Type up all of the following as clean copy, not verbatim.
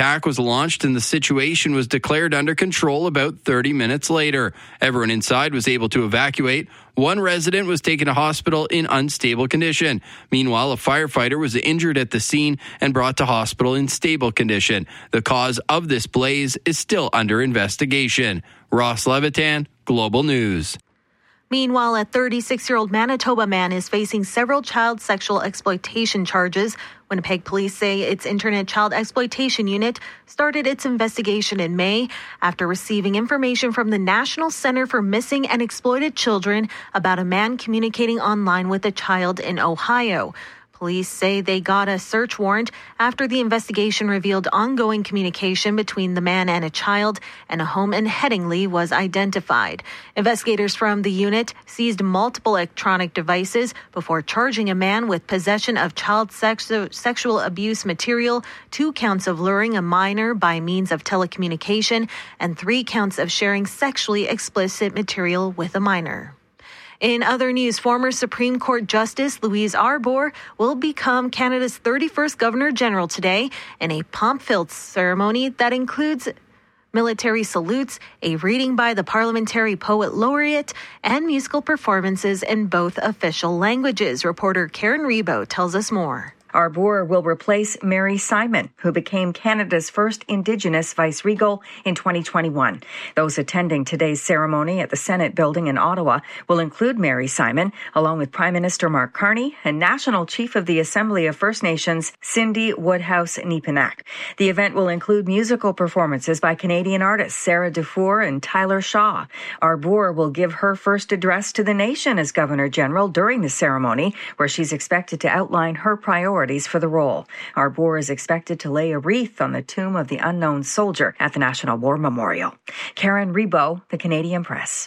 attack was launched and the situation was declared under control about 30 minutes later. Everyone inside was able to evacuate. One resident was taken to hospital in unstable condition. Meanwhile, a firefighter was injured at the scene and brought to hospital in stable condition. The cause of this blaze is still under investigation. Ross Levitan, Global News. Meanwhile, a 36-year-old Manitoba man is facing several child sexual exploitation charges. Winnipeg police say its Internet Child Exploitation Unit started its investigation in May after receiving information from the National Center for Missing and Exploited Children about a man communicating online with a child in Ohio. Police say they got a search warrant after the investigation revealed ongoing communication between the man and a child, and a home in Headingley was identified. Investigators from the unit seized multiple electronic devices before charging a man with possession of child sexual abuse material, 2 counts of luring a minor by means of telecommunication, and 3 counts of sharing sexually explicit material with a minor. In other news, former Supreme Court Justice Louise Arbour will become Canada's 31st Governor-General today in a pomp-filled ceremony that includes military salutes, a reading by the Parliamentary Poet Laureate, and musical performances in both official languages. Reporter Karen Rebo tells us more. Arbour will replace Mary Simon, who became Canada's first Indigenous vice-regal in 2021. Those attending today's ceremony at the Senate building in Ottawa will include Mary Simon, along with Prime Minister Mark Carney and National Chief of the Assembly of First Nations, Cindy Woodhouse-Nepinak. The event will include musical performances by Canadian artists Sarah Dufour and Tyler Shaw. Arbour will give her first address to the nation as Governor-General during the ceremony, where she's expected to outline her priorities for the role. Arbour is expected to lay a wreath on the tomb of the unknown soldier at the National War Memorial. Karen Rebo, the Canadian Press.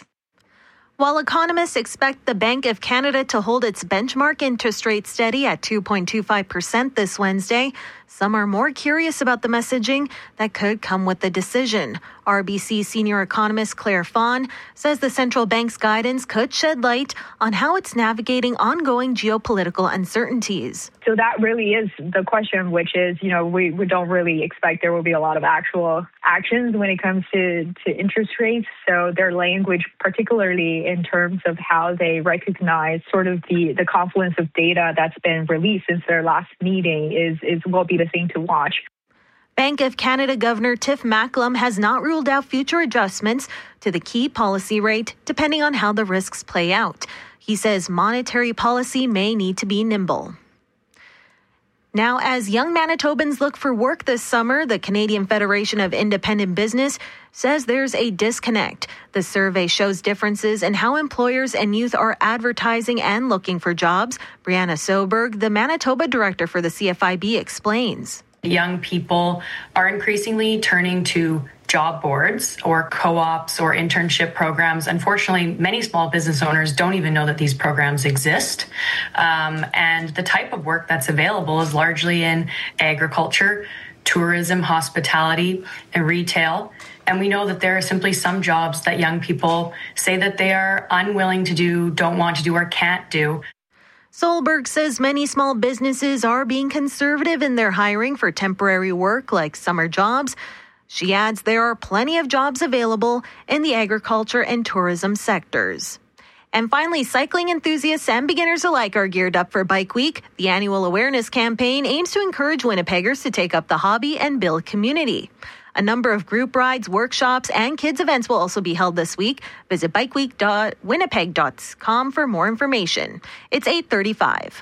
While economists expect the Bank of Canada to hold its benchmark interest rate steady at 2.25% this Wednesday, some are more curious about the messaging that could come with the decision. RBC senior economist Claire Fawn says the central bank's guidance could shed light on how it's navigating ongoing geopolitical uncertainties. So that really is the question, which is, we don't really expect there will be a lot of actual actions when it comes to interest rates. So their language, particularly in terms of how they recognize sort of the confluence of data that's been released since their last meeting will be the thing to watch. Bank of Canada Governor Tiff Macklem has not ruled out future adjustments to the key policy rate, depending on how the risks play out. He says monetary policy may need to be nimble. Now, as young Manitobans look for work this summer, the Canadian Federation of Independent Business says there's a disconnect. The survey shows differences in how employers and youth are advertising and looking for jobs. Brianna Soberg, the Manitoba director for the CFIB, explains. Young people are increasingly turning to job boards or co-ops or internship programs. Unfortunately, many small business owners don't even know that these programs exist. And the type of work that's available is largely in agriculture, tourism, hospitality, and retail. And we know that there are simply some jobs that young people say that they are unwilling to do, don't want to do, or can't do. Solberg says many small businesses are being conservative in their hiring for temporary work like summer jobs. She adds there are plenty of jobs available in the agriculture and tourism sectors. And finally, cycling enthusiasts and beginners alike are geared up for Bike Week. The annual awareness campaign aims to encourage Winnipeggers to take up the hobby and build community. A number of group rides, workshops, and kids events will also be held this week. Visit bikeweek.winnipeg.com for more information. It's 8:35.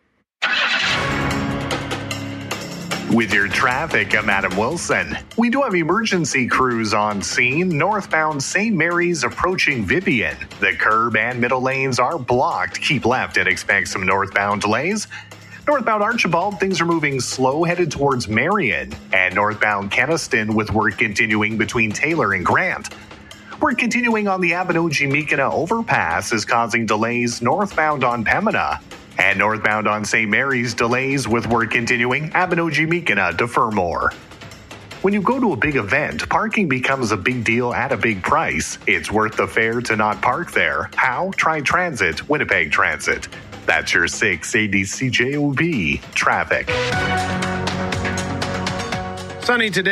With your traffic, I'm Adam Wilson. We do have emergency crews on scene. Northbound St. Mary's approaching Vivian. The curb and middle lanes are blocked. Keep left and expect some northbound delays. Northbound Archibald, things are moving slow, headed towards Marion. And northbound Keniston with work continuing between Taylor and Grant. Work continuing on the Abinogi-Mikina overpass is causing delays northbound on Pembina. And northbound on St. Mary's, delays with work continuing Abinogi-Mikina to Fermor. When you go to a big event, parking becomes a big deal at a big price. It's worth the fare to not park there. How? Try Transit, Winnipeg Transit. That's your 680 CJOB traffic. Sunny today.